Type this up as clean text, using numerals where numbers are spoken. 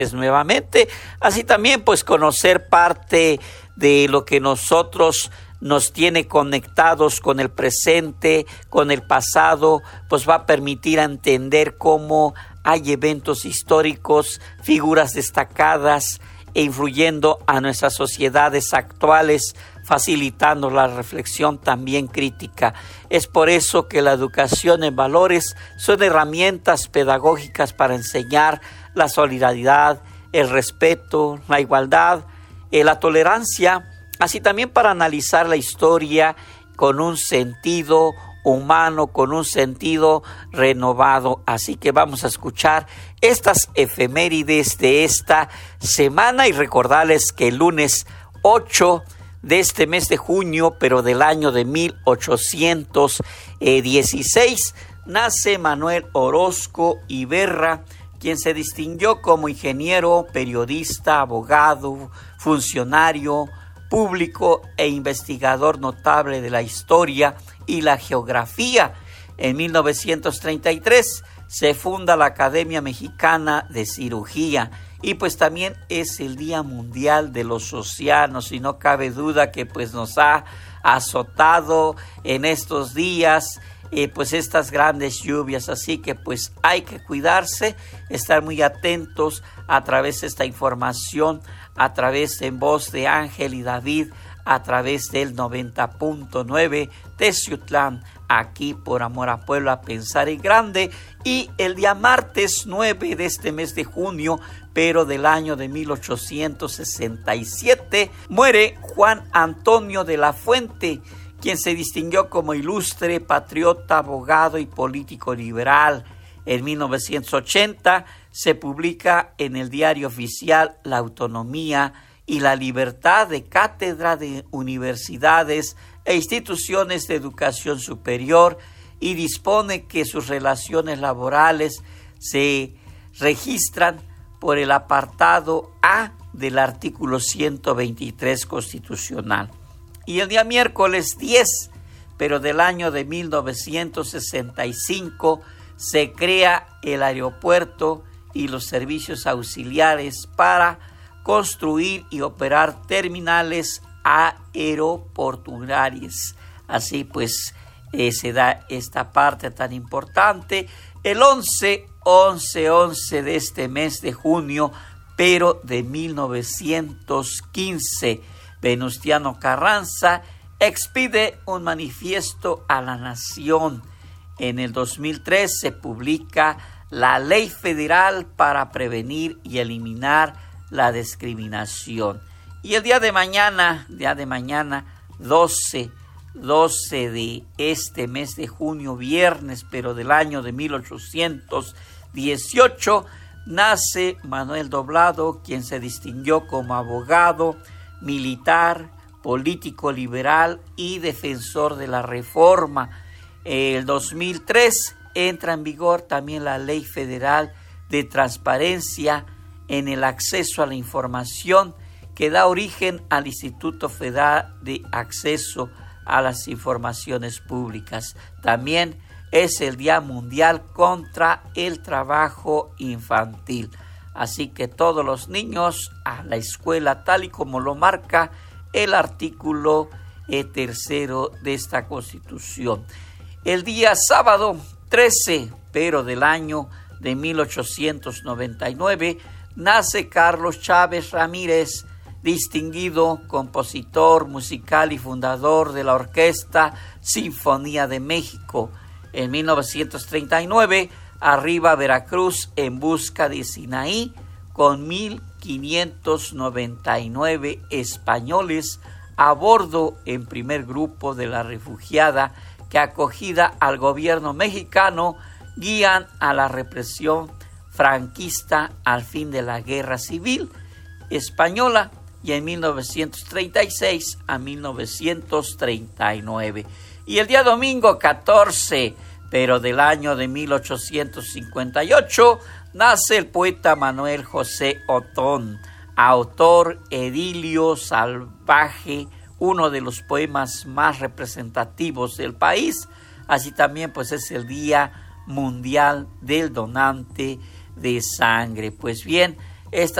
nuevamente, así también pues conocer parte de lo que nosotros nos tiene conectados con el presente, con el pasado, pues va a permitir entender cómo hay eventos históricos, figuras destacadas e influyendo a nuestras sociedades actuales, facilitando la reflexión también crítica. Es por eso que la educación en valores son herramientas pedagógicas para enseñar la solidaridad, el respeto, la igualdad, la tolerancia, así también para analizar la historia con un sentido humano, con un sentido renovado. Así que vamos a escuchar estas efemérides de esta semana y recordarles que el lunes 8 de este mes de junio, pero del año de 1816, nace Manuel Orozco Iberra, quien se distinguió como ingeniero, periodista, abogado, funcionario público e investigador notable de la historia y la geografía. En 1933 se funda la Academia Mexicana de Cirugía y pues también es el Día Mundial de los Océanos y no cabe duda que pues nos ha azotado en estos días pues estas grandes lluvias, así que pues hay que cuidarse, estar muy atentos a través de esta información, a través en voz de Ángel y David, a través del 90.9 Teciutlán, aquí por Amor a Puebla, Pensar en Grande. Y el día martes 9 de este mes de junio, pero del año de 1867, muere Juan Antonio de la Fuente, quien se distinguió como ilustre patriota, abogado y político liberal. En 1980 se publica en el Diario Oficial La Autonomía y la Libertad de Cátedra de Universidades e Instituciones de Educación Superior y dispone que sus relaciones laborales se registran por el apartado A del artículo 123 constitucional. Y el día miércoles 10, pero del año de 1965, se crea el aeropuerto y los servicios auxiliares para construir y operar terminales aeroportuarias. Así pues, se da esta parte tan importante. El 11 de este mes de junio, pero de 1915, Venustiano Carranza expide un manifiesto a la nación. En el 2003 se publica la Ley Federal para prevenir y eliminar la discriminación. Y el día de mañana, 12 de este mes de junio, viernes, pero del año de 1818, nace Manuel Doblado, quien se distinguió como abogado, militar, político liberal y defensor de la reforma. El 2003 entra en vigor también la Ley Federal de Transparencia en el acceso a la información, que da origen al Instituto Federal de Acceso a las Informaciones Públicas. También es el Día Mundial contra el Trabajo Infantil. Así que todos los niños a la escuela, tal y como lo marca el artículo 3 de esta Constitución. El día sábado 13, pero del año de 1899, nace Carlos Chávez Ramírez, distinguido compositor musical y fundador de la Orquesta Sinfonía de México. En 1939, arriba a Veracruz en busca de Sinaí con 1,599 españoles a bordo en primer grupo de la refugiada que, acogida al gobierno mexicano, guían a la represión franquista al fin de la Guerra Civil Española y en 1936 a 1939. Y el día domingo 14, pero del año de 1858, nace el poeta Manuel José Otón, autor Idilio Salvaje, uno de los poemas más representativos del país. Así también pues es el Día Mundial del Donante de Sangre. Pues bien, esta